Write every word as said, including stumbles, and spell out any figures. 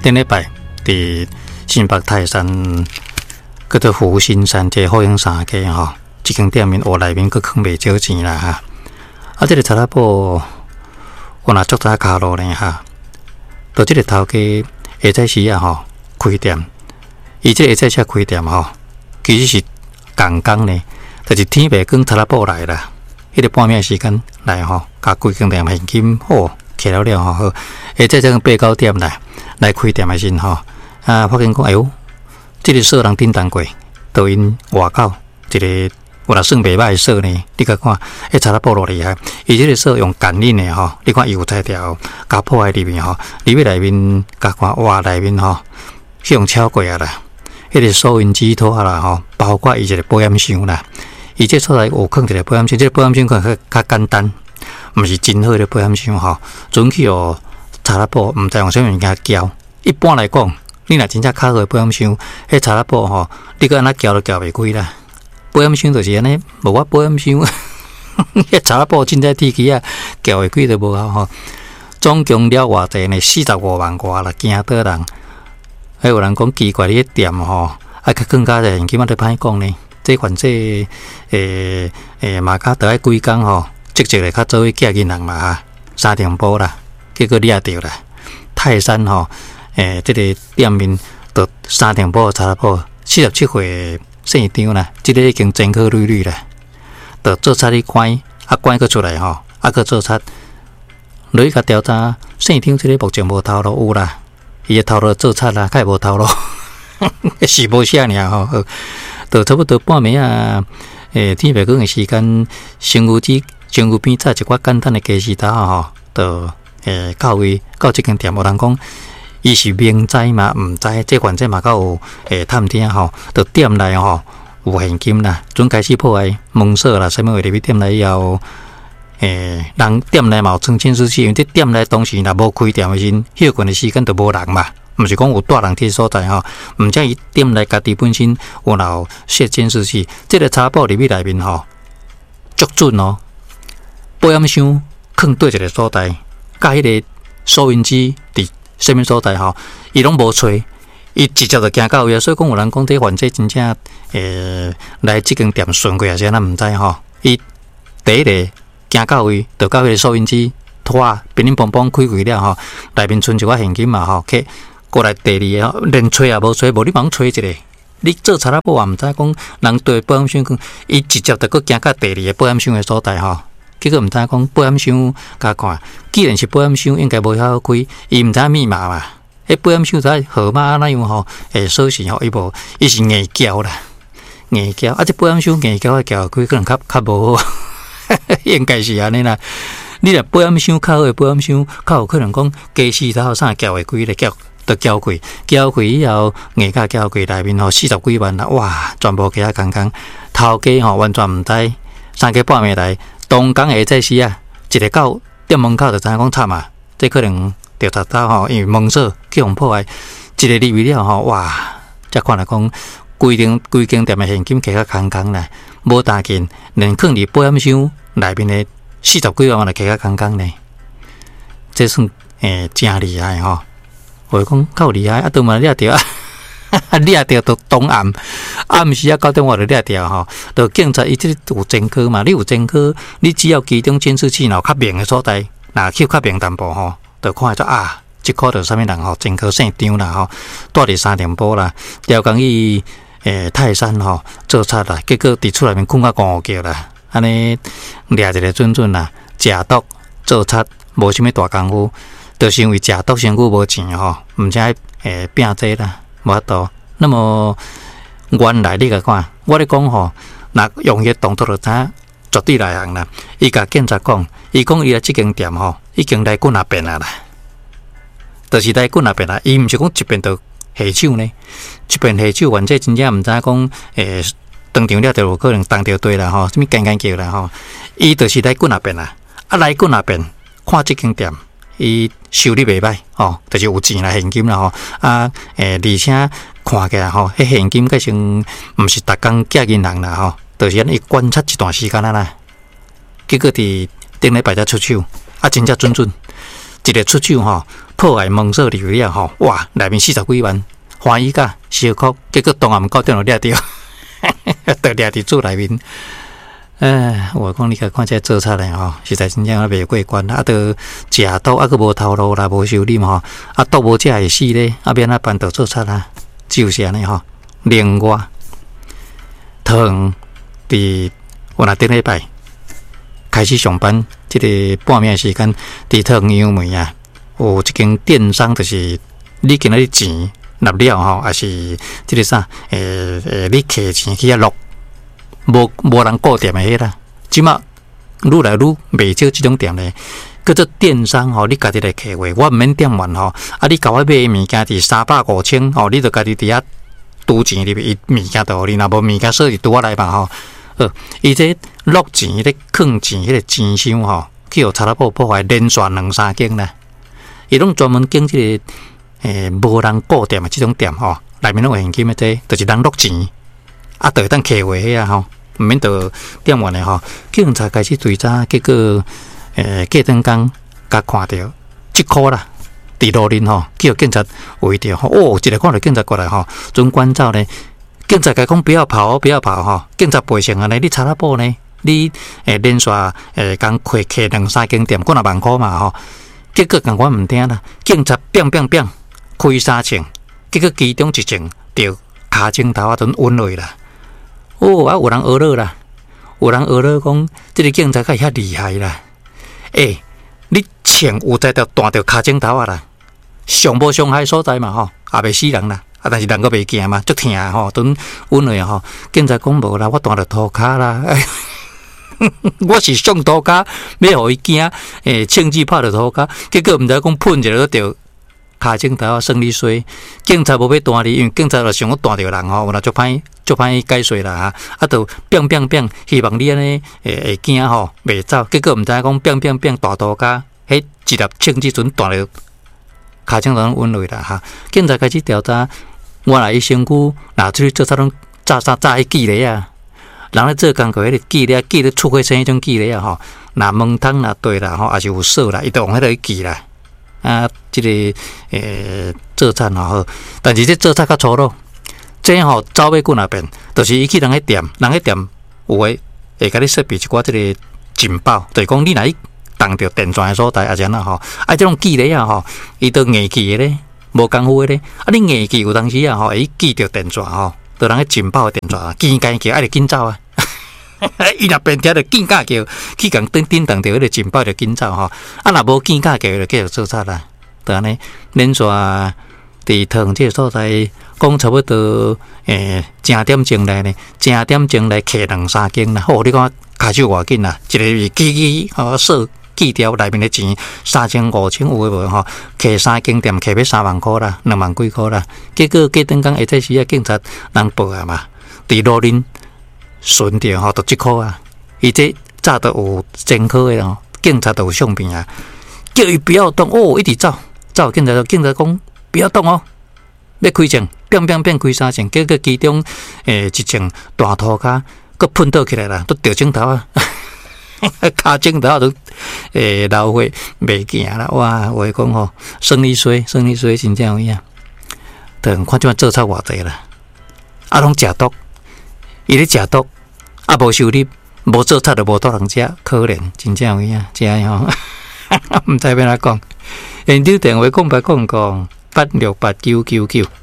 顶礼拜伫新北泰山，叫做福新山这后营三街吼，这间店面我内面佫坑袂少钱啦哈。啊，这个查拉布我若足早卡路呢哈，到这个头家下早时啊吼开店，伊这下早车开店吼，其实是共工呢，就是天白光查拉布来啦，迄个半暝时间来吼，甲规间店现金好起了了吼，好，下早这八九点来来开店的时吼，啊，发现讲哎呦，这个数人订单过，都因外口一个有若算袂歹的数呢，你甲看，迄查拉布落厉害，伊这个数用感应的吼，你看伊有材料，甲破坏里面吼，里面内面甲看哇内面吼，用超过啊啦。迄个收音机拖啦吼，包括伊一个保险箱啦，伊这出来有放一个保险箱，这个保险箱可能较简单，毋是真好的保险箱吼。准去哦，查拉布毋知用啥物物件交。一般来讲，你若真正较好的保险箱，迄查拉布吼，你搁安那交都交袂开啦。保险箱就是安尼，无我保险箱，迄查拉布真正天气啊，交会开都无好吼。总共了偌济呢？四十五万外啦，惊倒人。还有人讲奇怪，你店吼，啊，较更加的现金啊，都歹讲呢。这款这诶诶，嘛较得爱几工吼，积极来较做去寄银行嘛哈，三重埔啦，结果掠着啦。泰山吼，诶，这个店面到三重埔查拉埔四十七岁县长啦，这个已经真可绿绿啦。到做差哩关，啊关个出来吼，啊个做差，落去甲调查县长这个目前无头路有啦。伊个头路做差啦，较无头路，是无啥尔吼。到差不多半暝啊，诶，天白光的时间，生鱼机、生鱼边仔一寡简单的鸡翅刀吼，到诶到位到即间店，有人讲伊是明知嘛，毋知这款这嘛较有诶探听吼，到店内吼有现金啦，准开始破坏蒙锁啦，啥物话入去店内以后。诶，人店内嘛有装监视器，因为这店内当时若无开店的时，休困的时间就无人嘛，毋是讲有大人伫所在吼，毋则伊店内家己本身有若设监视器，这个查甫入去内面吼，足准哦。保险箱放对一个所在，甲迄个收音机伫什么所在吼，伊拢无找，伊直接就行到位啊。所以讲有人讲这患者真正诶来即间店顺过也是咱毋知吼，伊第一个。行到位，就到迄个收音机拖啊，乒乒乓乓开开了吼，内面存一寡现金嘛吼，去过来第二个，连找也无找，无你忙找一个，你做查拉布也毋知讲人对保险箱讲，伊直接就搁行到第二个保险箱的所在吼，结果毋知讲保险箱甲看，既然是保险箱，应该无晓开，伊毋知密码嘛，迄保险箱在号码那样吼，诶锁匙吼，伊无，伊是硬胶啦，硬胶，啊，这保险箱硬胶的胶开可能较较无好。应该是安尼啦，你若保险箱较好的保险箱，较有可能讲加四头啥交会开咧，交都交开，交开以后硬价交开内面吼四十几万啦，哇，全部其他刚刚头家吼完全毋知，三更半暝来，当工下早时啊，一个到店门口就知影讲惨啊，这可能调查到吼，因为蒙锁去互破坏，一个入去了吼，哇，才看来讲规间规间店的现金其他刚刚啦。无大件，连放伫保险箱内面的四十几万来起较刚刚呢，这算诶真厉害吼！我讲够厉害，啊，都嘛掠着啊，掠着都当暗，暗时啊九点我就掠着吼。就警察伊即有前科嘛，你有前科，你只要其中监视器若较明的所在，若翕较明淡薄吼，就看做啊，即可着啥物人吼，前科姓张啦吼，住伫三重埔啦，调工去。诶，泰山吼做贼啦，结果伫厝内面困啊狂叫啦，安尼掠一个准准啦，食毒做贼无啥物大功夫，就是因为食毒身躯无钱吼，毋则诶拼这啦，无法度。那么原来你甲看，我咧讲吼，若用迄动作就知影绝对内行啦。伊甲警察讲，伊讲伊来即间店吼，已经来几啊遍啊啦，就是来几啊遍啦，伊毋是讲一遍就。下手呢？一边下手，原者真正毋知讲，诶，当场了就有可能当着对啦吼，什物干干叫啦吼，伊就是来几啊遍啦，啊来几啊遍，看即间店，伊收入袂歹吼，就是有钱啦，现金啦吼，啊，诶，而且看起来吼，迄现金计成毋是逐工寄银行啦吼，就是安尼观察一段时间啊啦，结果伫顶礼拜才出手，啊，真正准准。 一个出手吼，破坏蒙锁入了吼，哇，内面四十几万，欢喜甲小哭，结果当暗九点就掠着，得掠伫厝内面。哎，我讲你甲看这做贼嘞吼，实在真正啊袂过关，啊，都食毒啊，佫无头路啦，无收入吼，啊，毒无食会死咧，啊，免啊办到做贼啦，就是安尼吼。另外，汤伫我那顶礼拜开始上班，即、这个半暝时间，伫汤阳楣啊，有一间电商，就是你今仔日钱纳了吼，还是即个啥？诶、欸、诶，你摕钱去遐落。无无人顾店的迄啦，即马愈来愈袂少即种店咧。叫做电商吼，你家己来客话，我毋免店员吼。啊，你甲我买物件伫三百五千吼，你著家己伫遐赌钱入去，物件著互你，若无物件说是拄我来吧吼。呃，伊这落钱、咧囥钱、迄个钱箱吼，去互查拉布破坏连续两三间啦。伊拢专门经即、這個诶无人顾店的即种店吼，内面拢有现金的这，就是人落钱。啊，就会当客话遐吼，毋免着店员的吼，警察开始追查，结果诶，过阵工甲看到即箍啦，伫路边吼，叫警察围着吼，哦，一个看到警察过来吼，准关照呢，警察甲讲不要跑，不要跑吼，警察背成安尼，你查拉布呢？你诶连续诶讲开开两三间店，几若万箍嘛吼，结果共阮毋听啦，警察砰砰砰开三枪，结果其中一枪着骹镜头啊，准晕落去啦。哦，啊，有人学了啦，有人学了讲，这个警察敢遐厉害啦！诶、欸，你枪有在条弹着骹镜头啊啦，上无伤害所在嘛吼，也袂死人啦，啊，但是人个袂惊嘛，足疼吼，阵阮落吼，警察讲无啦，我弹着涂骹啦，我是上涂骹，要互伊惊，诶、欸，枪支拍着涂骹，结果毋知讲喷一个着骹镜头啊，算你衰，警察无要弹你，因为警察就想要弹着人吼，有若足歹。就歹解说啦哈，啊，就砰砰砰，希望你安尼会会惊吼，袂走。结果毋知讲砰砰砰大涂骹，迄一粒枪支阵弹了，骹枪都晕落去啦哈。警察开始调查，我来伊身躯拿出去做啥拢炸炸炸迄记咧啊，人咧做工课迄个记咧，记咧出火生迄种记咧啊吼，若门窗若对啦吼，也是有锁啦，伊都用迄个去记啦。啊，即、這个诶做贼吼好，但是这做贼较粗鲁。这吼走尾骨那边，就是伊去人迄店，人迄店有诶会甲你设备一寡即个警报，就是讲你若去动着电钻诶所在，啊是安那吼，啊即种记咧啊吼，伊都硬记诶咧，无功夫诶咧，啊你硬记有当时啊吼，会记着电钻吼，就人迄警报诶电钻啊，紧紧叫，爱着紧走啊，伊若变听着紧甲叫，去共叮叮当着迄个警报着紧走吼，啊若无紧甲叫就继续做贼啦，就安尼连续。伫汤这个所在，讲差不多诶，正点钟来呢，正点钟来客两三间啦。哦，你看骹手偌紧啦，一个是记记吼锁记掉内面的钱三千五千有诶无吼，客三间店客要三万箍啦，两万几箍啦。结果过阵工下早时啊，警察人报啊嘛，伫路边顺着吼，就即箍啊。伊这早都有监考诶咯，警察都有相片啊，叫伊不要动哦，一直走走，警察警察讲。不要动哦！要开枪，砰砰砰开三枪，结果其中诶一枪大涂骹，佮喷倒起来啦，都掉镜头啊！骹镜头都诶流血袂行啦！哇，我讲吼，生理衰，生理衰真正有影。等看即摆做贼偌济啦，啊，拢食毒，伊咧食毒，啊无收入，无做贼就无多人食，可怜，真正有影，真吼，毋知要哪讲。现场电话讲白讲讲。八六八九九九。